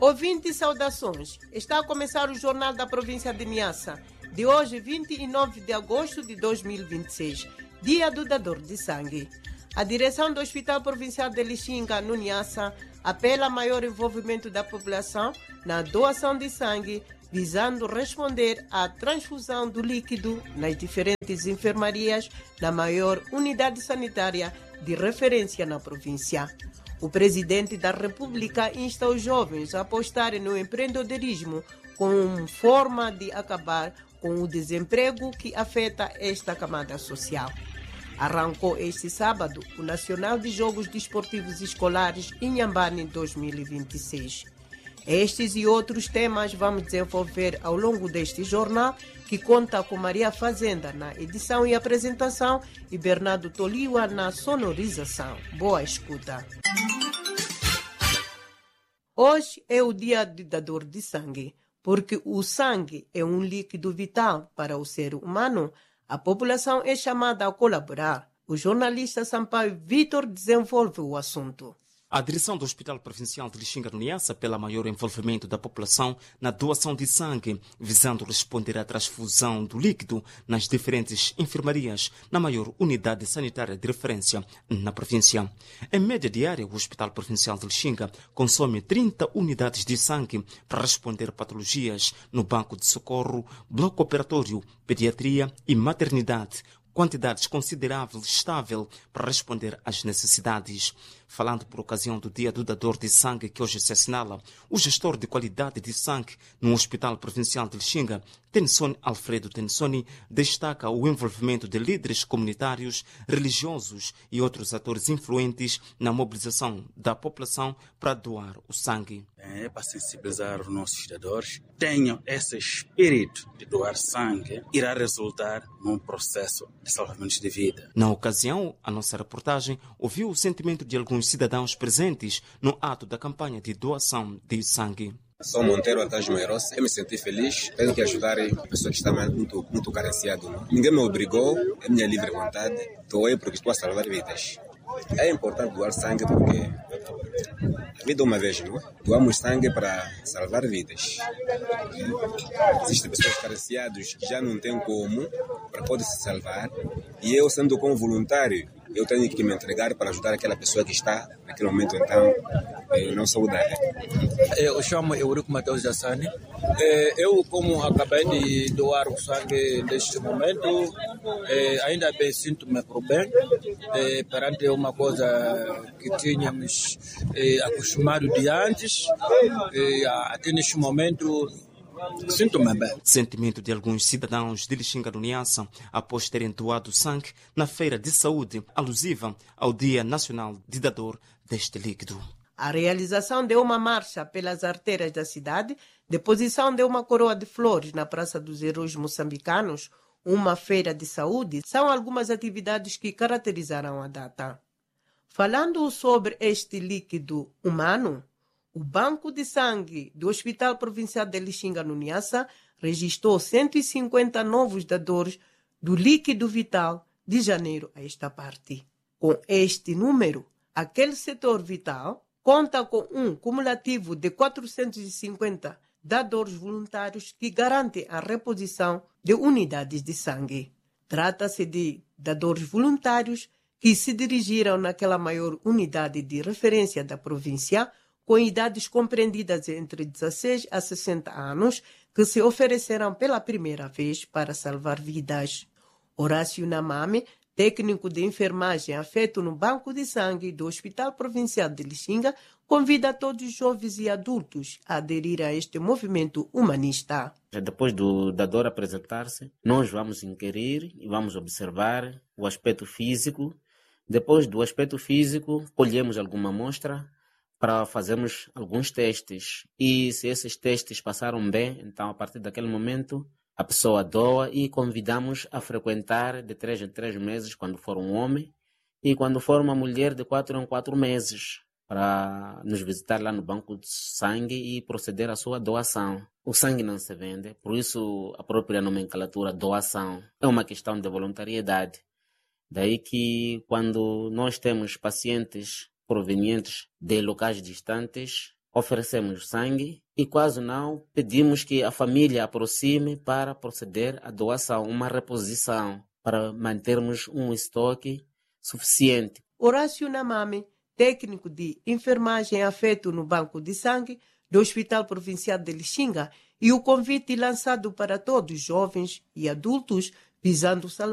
Ouvintes, saudações. Está a começar o Jornal da Província de Niassa, de hoje, 29 de agosto de 2026, Dia do Dador de Sangue. A direção do Hospital Provincial de Lixinga, no Niassa, apela a maior envolvimento da população na doação de sangue, visando responder à transfusão do líquido nas diferentes enfermarias na maior unidade sanitária de referência na província. O presidente da República insta os jovens a apostarem no empreendedorismo como forma de acabar com o desemprego que afeta esta camada social. Arrancou este sábado o Nacional de Jogos Desportivos Escolares Inhambane 2026. Estes e outros temas vamos desenvolver ao longo deste jornal, que conta com Maria Fazenda na edição e apresentação e Bernardo Toliwa na sonorização. Boa escuta. Hoje é o dia do dador de sangue, porque o sangue é um líquido vital para o ser humano. A população é chamada a colaborar. O jornalista Sampaio Vitor desenvolve o assunto. A direção do Hospital Provincial de Lixinga no Niassa apela maior envolvimento da população na doação de sangue, visando responder à transfusão do líquido nas diferentes enfermarias na maior unidade sanitária de referência na província. Em média diária, o Hospital Provincial de Lixinga consome 30 unidades de sangue para responder a patologias no banco de socorro, bloco operatório, pediatria e maternidade, quantidades consideráveis estável para responder às necessidades. Falando por ocasião do Dia do Dador de Sangue que hoje se assinala, o gestor de qualidade de sangue no Hospital Provincial de Lixinga, Tensoni Alfredo Tensoni, destaca o envolvimento de líderes comunitários, religiosos e outros atores influentes na mobilização da população para doar o sangue. É para sensibilizar os nossos cidadãos, tenham esse espírito de doar sangue, irá resultar num processo de salvamento de vida. Na ocasião, a nossa reportagem ouviu o sentimento de alguns cidadãos presentes no ato da campanha de doação de sangue. Sou Monteiro Antajo Meirosa, eu me senti feliz, tenho que ajudar a pessoa que está muito carenciada. Ninguém me obrigou, é minha livre vontade, doei porque estou a salvar vidas. É importante doar sangue porque a vida é uma vez, não é? Doamos sangue para salvar vidas. Existem pessoas carenciadas que já não têm como, para poder se salvar, e eu, sendo como voluntário, eu tenho que me entregar para ajudar aquela pessoa que está, naquele momento, então, não saudável. Eu chamo Eurico Mateus Jassani. Eu, como acabei de doar o sangue neste momento, ainda bem sinto-me por bem, perante uma coisa que tínhamos acostumado de antes, até neste momento sinto-me bem. Sentimento de alguns cidadãos de Lixinga do Niassa após terem doado sangue na feira de saúde alusiva ao Dia Nacional de Dador deste líquido. A realização de uma marcha pelas artérias da cidade, deposição de uma coroa de flores na Praça dos Heróis Moçambicanos, uma feira de saúde, são algumas atividades que caracterizarão a data. Falando sobre este líquido humano, o Banco de Sangue do Hospital Provincial de Lixinga no Niassa registrou 150 novos dadores do líquido vital de janeiro a esta parte. Com este número, aquele setor vital conta com um cumulativo de 450 dadores voluntários que garantem a reposição de unidades de sangue. Trata-se de dadores voluntários que se dirigiram naquela maior unidade de referência da província, com idades compreendidas entre 16 a 60 anos, que se ofereceram pela primeira vez para salvar vidas. Horácio Namame, técnico de enfermagem afeto no Banco de Sangue do Hospital Provincial de Lixinga, convida todos os jovens e adultos a aderir a este movimento humanista. Depois do dador apresentar-se, nós vamos inquirir e vamos observar o aspecto físico. Depois do aspecto físico, colhemos alguma amostra para fazermos alguns testes. E se esses testes passaram bem, então a partir daquele momento a pessoa doa e convidamos a frequentar de 3 em 3 meses quando for um homem e quando for uma mulher de 4 em 4 meses para nos visitar lá no banco de sangue e proceder à sua doação. O sangue não se vende, por isso a própria nomenclatura doação é uma questão de voluntariedade. Daí que quando nós temos pacientes provenientes de locais distantes, oferecemos sangue e, quase não, pedimos que a família aproxime para proceder à doação, uma reposição, para mantermos um estoque suficiente. Horácio Namame, técnico de enfermagem afeto no Banco de Sangue do Hospital Provincial de Lixinga, e o convite lançado para todos, jovens e adultos, visando salvar